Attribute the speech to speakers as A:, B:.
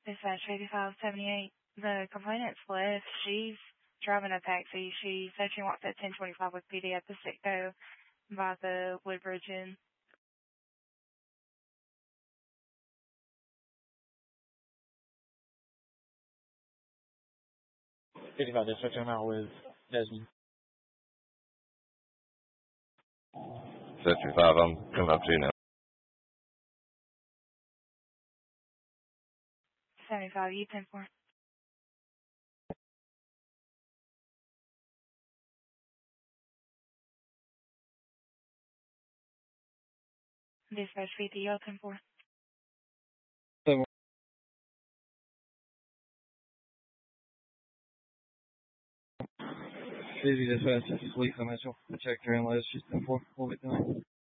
A: Dispatch 8578. The complainant's left. She's driving a taxi. She said she wants at 10:25 with PD at the Sitco by the Woodbridge Inn.
B: 55 dispatch, I'm out with Desmond.
C: 75, I'm coming up to you now.
A: 75, you 10-4. Dispatch VTO 10-4.
B: 50 dispatch, Lisa Mitchell. Check her in list. She's 10-4. We'll be tonight.